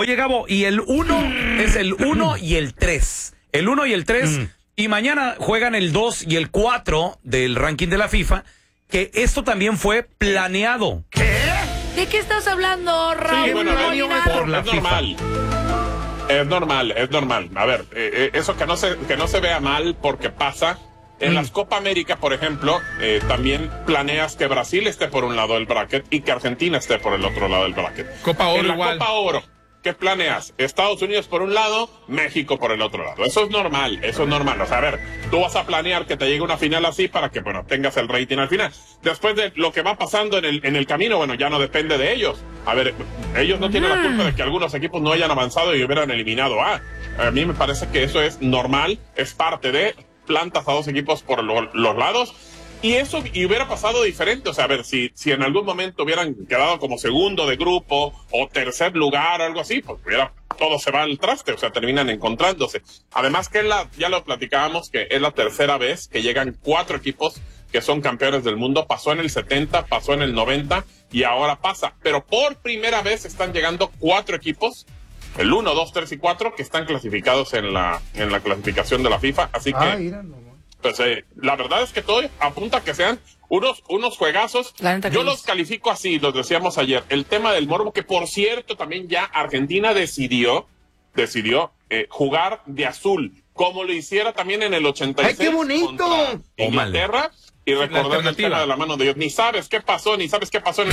Oye, Gabo, y el 1 es el 1 y el 3. El 1 y el 3. Y mañana juegan el 2 y el 4 del ranking de la FIFA, que esto también fue planeado. ¿De qué estás hablando, Raúl? Sí, bueno, por la es FIFA. normal. Es normal. A ver, eso que no se vea mal porque pasa. En las Copa América, por ejemplo, también planeas que Brasil esté por un lado del bracket y que Argentina esté por el otro lado del bracket. Copa Oro en la igual. Copa Oro, ¿qué planeas? Estados Unidos por un lado, México por el otro lado. Eso es normal. O sea, a ver, tú vas a planear que te llegue una final así para que, bueno, tengas el rating al final. Después de lo que va pasando en el camino, bueno, ya no depende de ellos. A ver, ellos no tienen la culpa de que algunos equipos no hayan avanzado y hubieran eliminado a mí me parece que eso es normal, es parte de plantas a dos equipos por los lados. Y eso hubiera pasado diferente, o sea, a ver, si en algún momento hubieran quedado como segundo de grupo o tercer lugar o algo así, pues todo se va al traste, o sea, terminan encontrándose. Además que ya lo platicábamos, que es la tercera vez que llegan 4 equipos que son campeones del mundo. Pasó en el 70, pasó en el 90 y ahora pasa. Pero por primera vez están llegando 4 equipos, el 1, 2, 3 y 4, que están clasificados en la clasificación de la FIFA, así que... Pues la verdad es que todo apunta a que sean unos juegazos. Yo los califico así, los decíamos ayer. El tema del morbo, que por cierto también ya Argentina decidió jugar de azul, como lo hiciera también en el 86. ¡Ay, qué bonito! Contra Inglaterra. Y recordar el tema de la mano de Dios. Ni sabes qué pasó en el 86.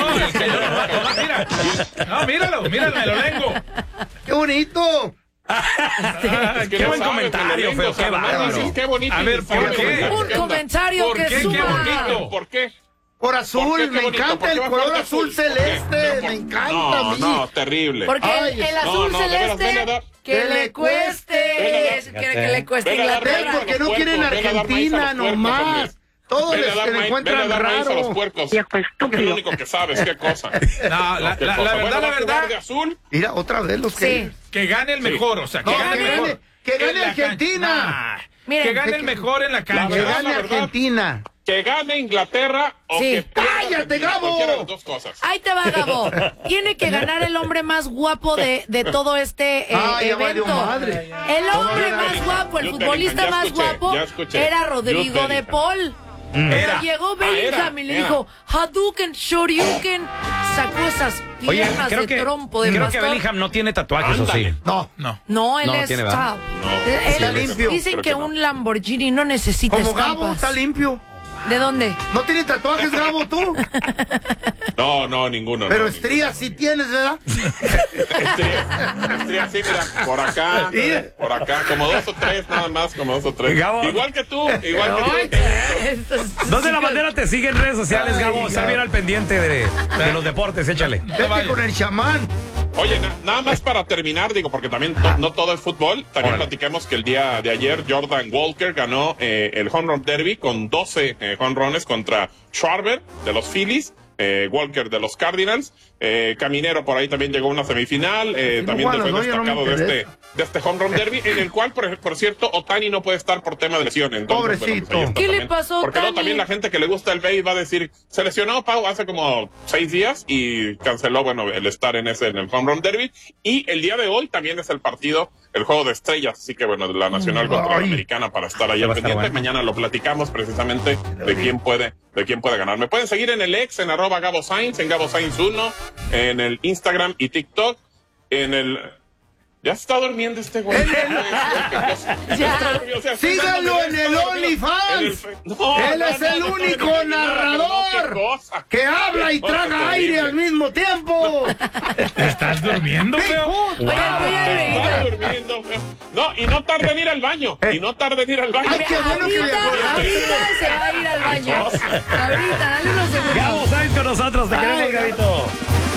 Míralo, me lo lengo. ¡Qué bonito! Qué buen comentario, feo, qué bárbaro. Qué bonito. A ver, ¿por qué? Un comentario que ¿Qué bonito? ¿Por qué? Por azul, me encanta el color azul celeste, me encanta a mí. No, terrible. Porque el azul celeste, que le cueste. Que le cueste Inglaterra. ¿Por qué no quieren Argentina nomás? Todos les encuentran raro. Es lo único que sabes, qué cosa. No, la verdad. De azul. Mira, otra vez los que... Que gane el mejor, o sea, que gane el mejor. Que gane Argentina. Que gane el mejor en la cancha. Que gane Argentina. Que gane Inglaterra o que pierda. ¡Cállate, Gabo! Cualquiera de las dos cosas. Ahí te va, Gabo. Tiene que ganar el hombre más guapo de todo este evento. Madre. El hombre más guapo, el futbolista más guapo era Rodrigo de Paul. Pero llegó Bellingham y le dijo Hadouken, Shoryuken, sacó esas piernas de trompo de creo pastor. que Bellingham no tiene tatuajes, ¿o sí? No, él No es tiene, top. Está limpio. Dicen que un Lamborghini no necesita Como estampas. Gabo, está limpio. ¿De dónde? ¿No tienes tatuajes, Gabo, tú? No, ninguno. Pero no, estrías sí tienes, ¿verdad? Estrías sí, mira, por acá, como 2 o 3, nada más, como 2 o 3. Gabo. Igual que tú. ¿Dónde la bandera te sigue en redes sociales, Gabo? Está bien al pendiente de los deportes, échale. Vete con el chamán. Oye, nada más para terminar, digo, porque también no todo es fútbol. También platiquemos que el día de ayer Jordan Walker ganó el Home Run Derby con 12 home runs contra Schwarber de los Phillies, Walker de los Cardinals. Caminero por ahí también llegó a una semifinal. También fue destacado de este Home Run Derby, en el cual, por cierto, Ohtani no puede estar por tema de lesión. Entonces, pobrecito. Bueno, ¿Qué le pasó a Porque Ohtani? también la gente que le gusta el béisbol va a decir, se lesionó Pau hace como 6 días y canceló, el estar en el Home Run Derby. Y el día de hoy también es el juego de estrellas, así que la nacional contra la americana para estar ahí al pendiente. Mañana lo platicamos precisamente de quién puede ganar. Me pueden seguir en el ex, en @GaboSainz, en GaboSainz1, en el Instagram y TikTok, ya se está durmiendo este güey. Síganlo en el OnlyFans. Él es el único narrador que habla y traga aire al mismo tiempo. ¿Estás durmiendo, feo? No, y no tarda en ir al baño. Ay, qué bueno que Ahorita se va a ir al baño. Ahorita, dale unos segundos. Gabo Sainz con nosotros, te queremos, Gabito.